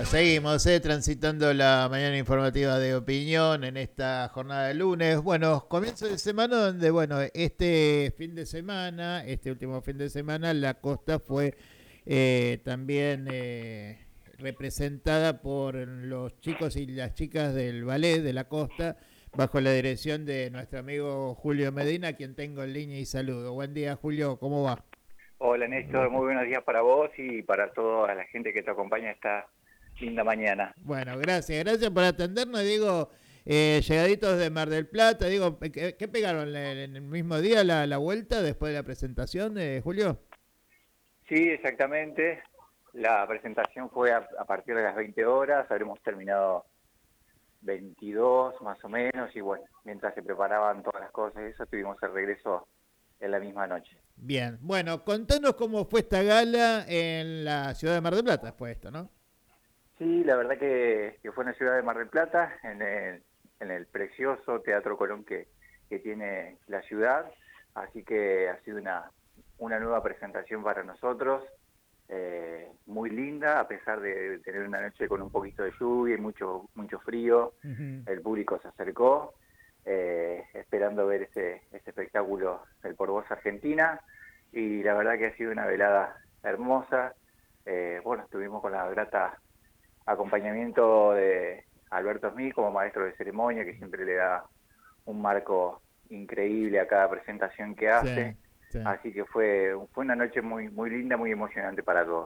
Bueno, seguimos transitando la mañana informativa de opinión en esta jornada de lunes. Bueno, comienzo de semana donde, bueno, este fin de semana, este último fin de semana, la costa fue también representada por los chicos y las chicas del ballet de la costa, bajo la dirección de nuestro amigo Julio Medina, a quien tengo en línea y saludo. Buen día, Julio, ¿cómo va? Hola Néstor, muy buenos días para vos y para toda la gente que te acompaña esta linda mañana. Bueno, gracias por atendernos. Digo, llegaditos de Mar del Plata, digo, ¿qué pegaron en el mismo día la vuelta después de la presentación, Julio? Sí, exactamente. La presentación fue a partir de las 20 horas, habremos terminado 22 más o menos y bueno, mientras se preparaban todas las cosas, eso tuvimos el regreso en la misma noche. Bien, bueno, contanos cómo fue esta gala en la ciudad de Mar del Plata, después de esto, ¿no? Sí, la verdad que fue en la ciudad de Mar del Plata, en el precioso Teatro Colón que tiene la ciudad, así que ha sido una nueva presentación para nosotros, muy linda, a pesar de tener una noche con un poquito de lluvia y mucho frío. Uh-huh. El público se acercó, esperando ver este espectáculo del Por Voz Argentina, y la verdad que ha sido una velada hermosa. Bueno, estuvimos con la grata acompañamiento de Alberto Smith como maestro de ceremonia, que siempre le da un marco increíble a cada presentación que hace. Sí. Así que fue una noche muy linda, muy emocionante para todos.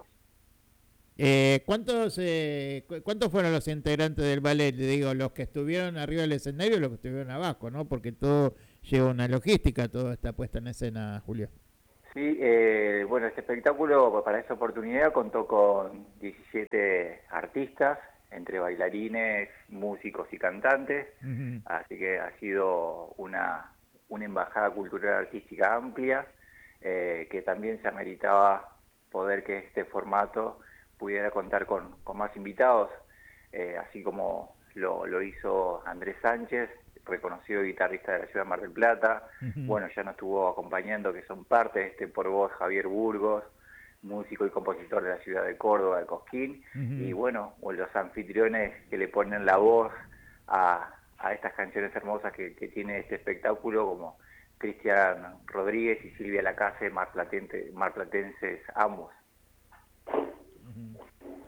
¿Cuántos fueron los integrantes del ballet? Le digo, los que estuvieron arriba del escenario y los que estuvieron abajo, ¿no? Porque todo lleva una logística, todo está puesta en escena, Julio. Sí, bueno, este espectáculo para esa oportunidad contó con 17 artistas, entre bailarines, músicos y cantantes, Uh-huh. así que ha sido una embajada cultural artística amplia, que también se ameritaba poder que este formato pudiera contar con más invitados, así como lo hizo Andrés Sánchez, reconocido guitarrista de la ciudad de Mar del Plata. Uh-huh. Bueno, ya nos estuvo acompañando, que son parte de este Por Voz, Javier Burgos, músico y compositor de la ciudad de Córdoba, de Cosquín, Uh-huh. y bueno, los anfitriones que le ponen la voz a estas canciones hermosas que tiene este espectáculo, como Cristian Rodríguez y Silvia Lacase, marplatenses ambos. Uh-huh.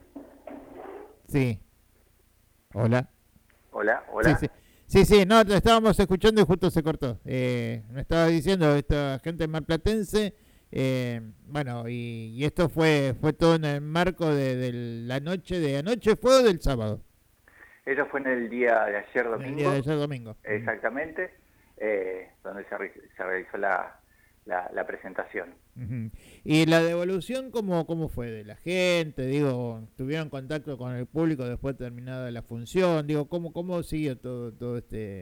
Sí. Hola. Hola. Sí, no, te estábamos escuchando y justo se cortó. Me estaba diciendo esta gente marplatense, bueno, y esto fue todo en el marco de la noche de anoche, ¿fue o del sábado? Eso fue en el día de ayer En el día de ayer domingo. exactamente, donde se realizó la presentación. Uh-huh. ¿Y la devolución cómo fue de la gente? Digo, ¿tuvieron contacto con el público después de terminada la función? Digo, ¿cómo siguió todo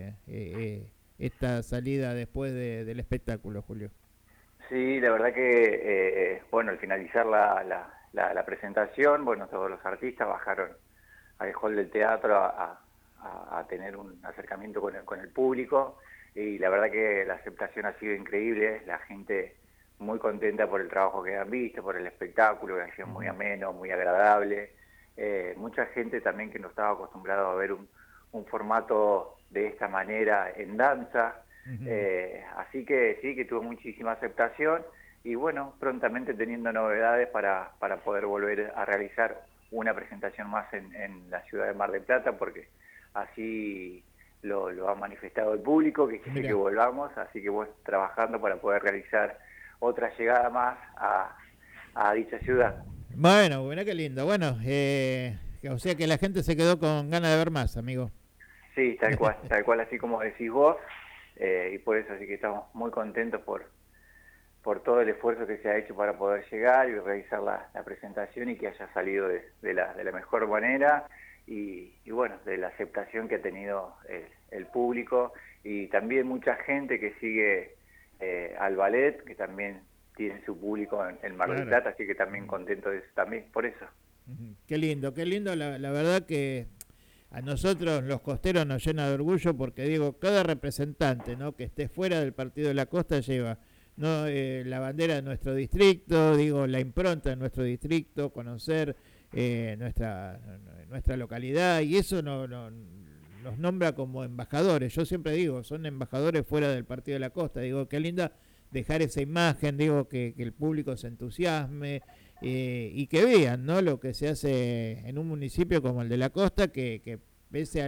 esta salida después del espectáculo, Julio? Sí, la verdad que, bueno, al finalizar la presentación, bueno, todos los artistas bajaron al hall del teatro a tener un acercamiento con el público, y la verdad que la aceptación ha sido increíble, la gente muy contenta por el trabajo que han visto, por el espectáculo, que ha sido muy ameno, muy agradable. Mucha gente también que no estaba acostumbrado a ver un formato de esta manera en danza. Uh-huh. Así que sí, que tuvo muchísima aceptación, y bueno, prontamente teniendo novedades para poder volver a realizar una presentación más en la ciudad de Mar del Plata, porque así lo ha manifestado el público, que quiere que volvamos, así que bueno, trabajando para poder realizar otra llegada más a dicha ciudad. Bueno, qué lindo. Bueno, o sea que la gente se quedó con ganas de ver más, amigo. Sí, tal cual, así como decís vos, y por eso así que estamos muy contentos por todo el esfuerzo que se ha hecho para poder llegar y realizar la presentación, y que haya salido de la mejor manera, y bueno, de la aceptación que ha tenido el público, y también mucha gente que sigue al ballet, que también tiene su público en Mar del Plata, así que también contento de eso, también por eso. Qué lindo, la verdad que a nosotros los costeros nos llena de orgullo, porque digo, cada representante, ¿no?, que esté fuera del partido de la costa lleva, ¿no?, la bandera de nuestro distrito, digo, la impronta de nuestro distrito, conocer nuestra localidad, y eso nos nombra como embajadores. Yo siempre digo, son embajadores fuera del Partido de la Costa. Digo, qué linda dejar esa imagen, digo, que el público se entusiasme y que vean, ¿no?, lo que se hace en un municipio como el de la Costa, que pese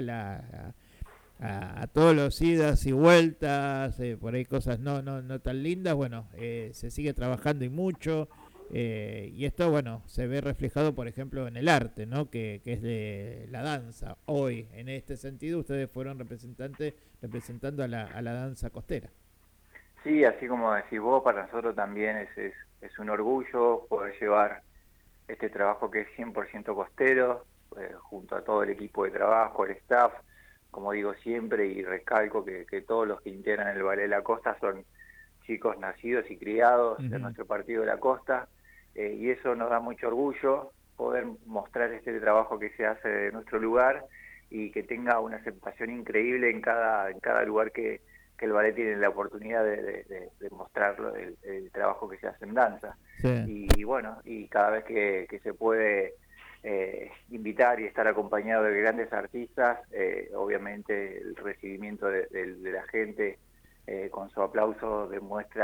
a todos los idas y vueltas, por ahí cosas no tan lindas, bueno, se sigue trabajando y mucho. Y esto, bueno, se ve reflejado, por ejemplo, en el arte, ¿no?, que es de la danza. Hoy, en este sentido, ustedes fueron representando a la danza costera. Sí, así como decís vos, para nosotros también es un orgullo poder llevar este trabajo que es 100% costero, junto a todo el equipo de trabajo, el staff, como digo siempre y recalco que todos los que integran el Ballet de la Costa son chicos nacidos y criados en nuestro Partido de la Costa, y eso nos da mucho orgullo poder mostrar este trabajo que se hace de nuestro lugar y que tenga una aceptación increíble en cada lugar que el ballet tiene la oportunidad de mostrarlo, el trabajo que se hace en danza. Sí. Y bueno, y cada vez que se puede invitar y estar acompañado de grandes artistas, obviamente el recibimiento de la gente con su aplauso demuestra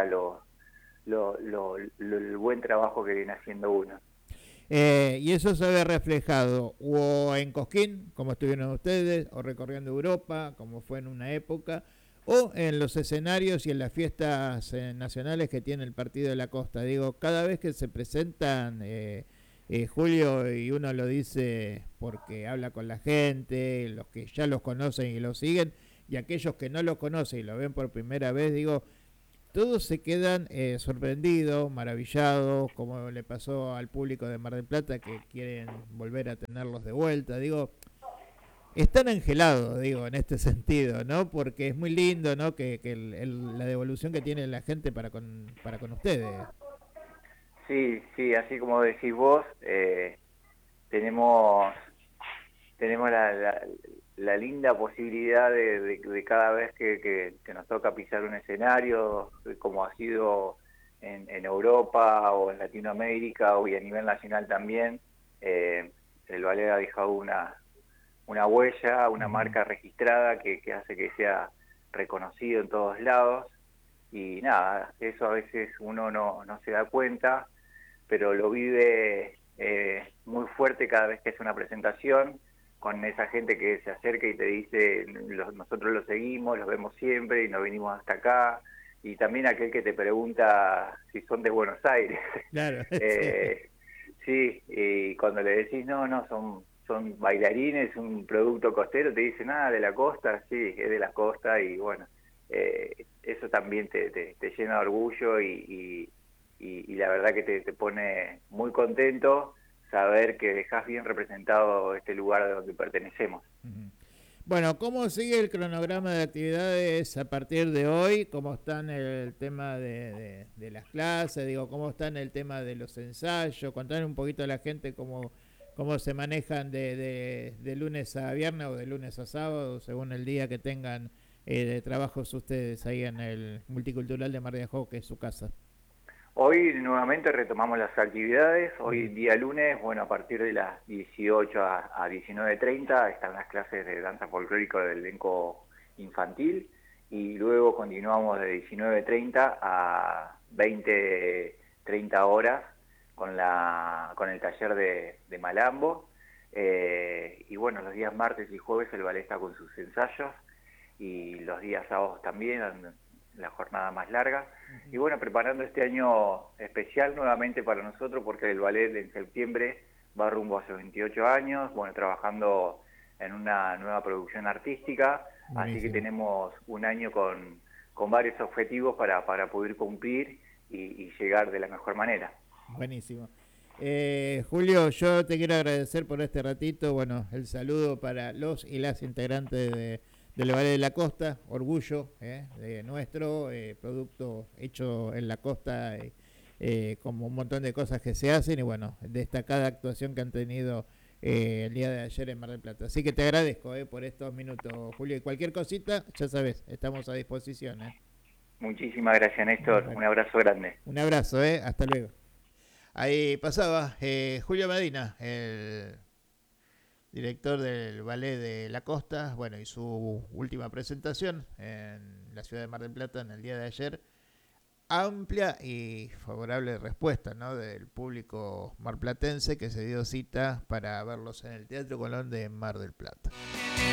el buen trabajo que viene haciendo uno. Y eso se ve reflejado o en Cosquín, como estuvieron ustedes, o recorriendo Europa, como fue en una época, o en los escenarios y en las fiestas nacionales que tiene el Partido de la Costa. Digo, cada vez que se presentan, Julio, y uno lo dice porque habla con la gente, los que ya los conocen y los siguen, y aquellos que no los conocen y lo ven por primera vez, digo, todos se quedan sorprendidos, maravillados, como le pasó al público de Mar del Plata, que quieren volver a tenerlos de vuelta. Digo, están angelados, digo, en este sentido, ¿no? Porque es muy lindo, ¿no?, que la devolución que tiene la gente para con ustedes. Sí, así como decís vos, tenemos la linda posibilidad de cada vez que nos toca pisar un escenario, como ha sido en Europa o en Latinoamérica y a nivel nacional también, el ballet ha dejado una huella, una marca registrada que hace que sea reconocido en todos lados, y nada, eso a veces uno no se da cuenta, pero lo vive muy fuerte cada vez que es una presentación, con esa gente que se acerca y te dice, nosotros lo seguimos, los vemos siempre y nos venimos hasta acá, y también aquel que te pregunta si son de Buenos Aires. Claro. Sí, y cuando le decís, no, son bailarines, un producto costero, te dicen, de la costa, sí, es de la costa, y bueno, eso también te llena de orgullo y la verdad que te pone muy contento saber que dejás bien representado este lugar de donde pertenecemos. Bueno, ¿cómo sigue el cronograma de actividades a partir de hoy? ¿Cómo está en el tema de las clases? Digo, ¿cómo está en el tema de los ensayos? Contale un poquito a la gente cómo se manejan de lunes a viernes o de lunes a sábado, según el día que tengan de trabajos ustedes ahí en el Multicultural de Mar de Ajó, que es su casa. Hoy nuevamente retomamos las actividades. Hoy día lunes, bueno, a partir de las 18 a 19:30 están las clases de danza folclórica del elenco infantil, y luego continuamos de 19:30 a 20:30 horas con el taller de Malambo, y bueno, los días martes y jueves el ballet está con sus ensayos, y los días sábados también, la jornada más larga, y bueno, preparando este año especial nuevamente para nosotros, porque el ballet en septiembre va rumbo a sus 28 años, bueno, trabajando en una nueva producción artística. Buenísimo. Así que tenemos un año con varios objetivos para poder cumplir y llegar de la mejor manera. Buenísimo. Julio, yo te quiero agradecer por este ratito. Bueno, el saludo para los y las integrantes del Ballet de la Costa, orgullo de nuestro producto hecho en la costa, como un montón de cosas que se hacen, y bueno, destacada actuación que han tenido el día de ayer en Mar del Plata. Así que te agradezco por estos minutos, Julio, y cualquier cosita, ya sabes, estamos a disposición. Muchísimas gracias, Néstor. Bueno, un abrazo grande. Un abrazo, hasta luego. Ahí pasaba Julio Medina, el director del Ballet de la Costa, bueno, y su última presentación en la ciudad de Mar del Plata en el día de ayer. Amplia y favorable respuesta, ¿no?, del público marplatense que se dio cita para verlos en el Teatro Colón de Mar del Plata.